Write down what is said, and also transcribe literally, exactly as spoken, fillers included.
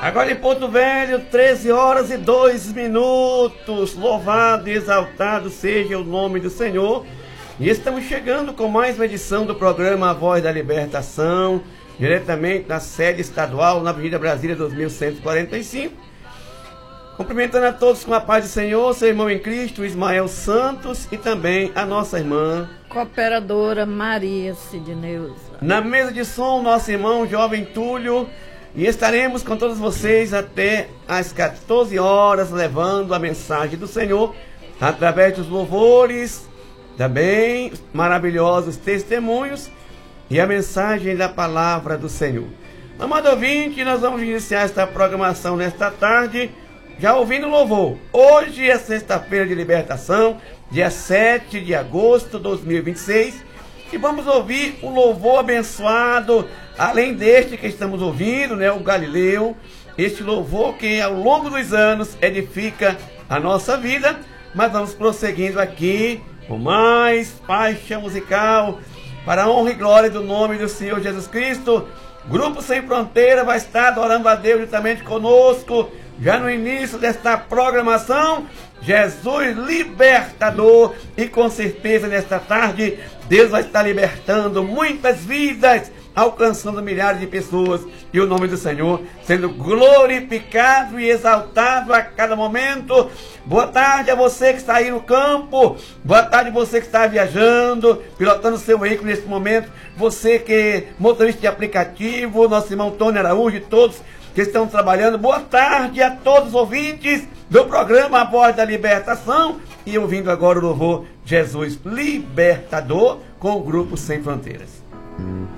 Agora em Porto Velho, treze horas e dois minutos. Louvado e exaltado seja o nome do Senhor. E estamos chegando com mais uma edição do programa A Voz da Libertação, diretamente na sede estadual, na Avenida Brasília dois mil cento e quarenta e cinco. Cumprimentando a todos com a paz do Senhor, seu irmão em Cristo, Ismael Santos, e também a nossa irmã cooperadora Maria Sidneuza. Na mesa de som, nosso irmão jovem Túlio. E estaremos com todos vocês até às quatorze horas, levando a mensagem do Senhor, através dos louvores, também maravilhosos testemunhos e a mensagem da palavra do Senhor. Amado ouvinte, nós vamos iniciar esta programação nesta tarde, já ouvindo louvor. Hoje é sexta-feira de libertação, dia sete de agosto de dois mil e vinte e seis, e vamos ouvir o louvor abençoado, além deste que estamos ouvindo, né, o Galileu, este louvor que ao longo dos anos edifica a nossa vida. Mas vamos prosseguindo aqui com mais faixa musical, para a honra e glória do nome do Senhor Jesus Cristo. Grupo Sem Fronteira vai estar adorando a Deus juntamente conosco, já no início desta programação, Jesus Libertador. E com certeza nesta tarde, Deus vai estar libertando muitas vidas, alcançando milhares de pessoas, e o nome do Senhor sendo glorificado e exaltado a cada momento. Boa tarde a você que está aí no campo, boa tarde a você que está viajando, pilotando seu veículo nesse momento, você que é motorista de aplicativo, nosso irmão Tony Araújo e todos que estão trabalhando. Boa tarde a todos os ouvintes do programa A Voz da Libertação, e ouvindo agora o louvor Jesus Libertador com o Grupo Sem Fronteiras.